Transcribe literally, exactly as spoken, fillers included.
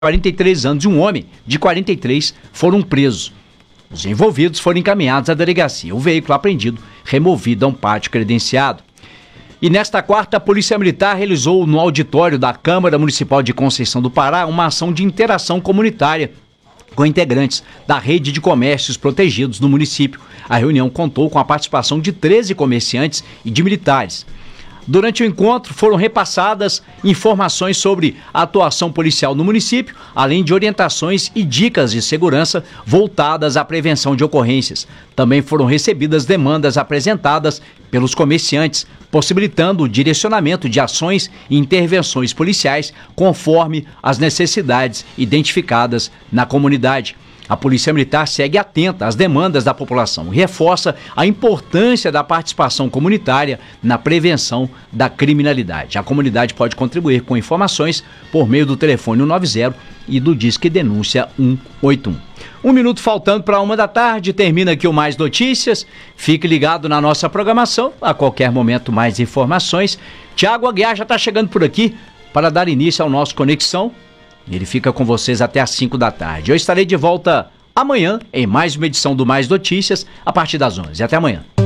quarenta e três anos e um homem de quarenta e três foram presos. Os envolvidos foram encaminhados à delegacia. O veículo apreendido, removido a um pátio credenciado. E nesta quarta, a Polícia Militar realizou no auditório da Câmara Municipal de Conceição do Pará uma ação de interação comunitária com integrantes da rede de comércios protegidos no município. A reunião contou com a participação de treze comerciantes e de militares. Durante o encontro, foram repassadas informações sobre a atuação policial no município, além de orientações e dicas de segurança voltadas à prevenção de ocorrências. Também foram recebidas demandas apresentadas pelos comerciantes, possibilitando o direcionamento de ações e intervenções policiais conforme as necessidades identificadas na comunidade. A Polícia Militar segue atenta às demandas da população e reforça a importância da participação comunitária na prevenção da criminalidade. A comunidade pode contribuir com informações por meio do telefone cento e noventa e do Disque Denúncia cento e oitenta e um. Um minuto faltando para uma da tarde, termina aqui o Mais Notícias. Fique ligado na nossa programação, a qualquer momento mais informações. Tiago Aguiar já está chegando por aqui para dar início ao nosso Conexão. Ele fica com vocês até às cinco da tarde. Eu estarei de volta amanhã em mais uma edição do Mais Notícias, a partir das onze. Até amanhã.